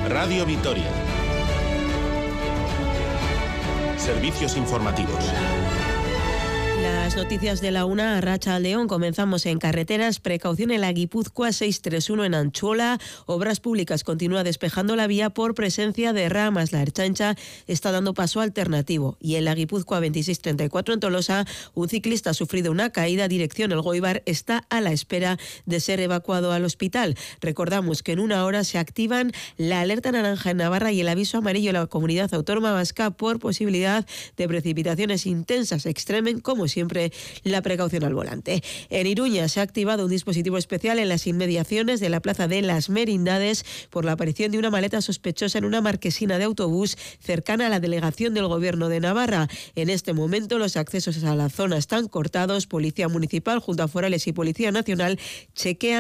Radio Vitoria. Servicios informativos. Las noticias de la una, Arratsaldeon. Comenzamos en carreteras. Precaución en la Guipúzcoa 631 en Anchola. Obras Públicas continúa despejando la vía por presencia de ramas. La Ertzaintza está dando paso alternativo. Y en la Guipúzcoa 2634 en Tolosa, un ciclista ha sufrido una caída. Dirección Elgoibar está a la espera de ser evacuado al hospital. Recordamos que en una hora se activan la alerta naranja en Navarra y el aviso amarillo en la Comunidad Autónoma Vasca por posibilidad de precipitaciones intensas. Extremen, como siempre, la precaución al volante. En Iruña se ha activado un dispositivo especial en las inmediaciones de la Plaza de las Merindades por la aparición de una maleta sospechosa en una marquesina de autobús cercana a la delegación del Gobierno de Navarra. En este momento los accesos a la zona están cortados. Policía Municipal junto a forales y Policía Nacional chequean